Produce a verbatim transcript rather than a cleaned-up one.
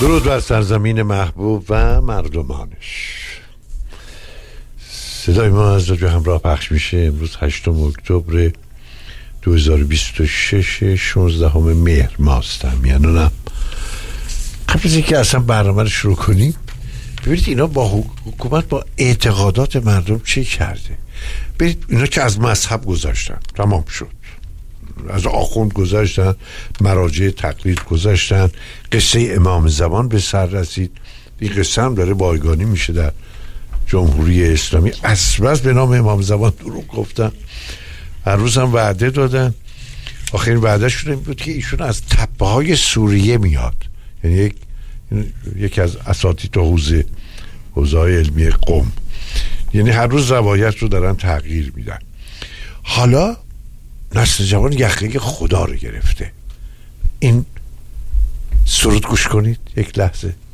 درود بر سرزمین محبوب و مردمانش. صدای ما از رادیو همراه پخش میشه. امروز هشتم اکتبر دو هزار و بیست و شش، شانزدهم مهر ماستم. یعنی نه قبل از اینکه اصلا برنامه رو شروع کنیم ببینید اینا با حکومت با اعتقادات مردم چه کرده. ببینید اینا که از مذهب گذاشتن، تمام شد، از آخوند گذاشتن، مراجع تقلید گذاشتن، قصه امام زمان به سر رسید. این قصه هم داره بایگانی میشه در جمهوری اسلامی. اصلا به نام امام زمان دروغ گفتن، هر روز هم وعده دادن. آخرین وعده شون این بود که ایشون از تپه های سوریه میاد، یعنی یک یکی از اساتید حوزه حوزه های علمی قم، یعنی هر روز روایت رو دارن تغییر میدن. حالا نسل جوان یخه خدا رو گرفته. این سرود گوش کنید یک لحظه.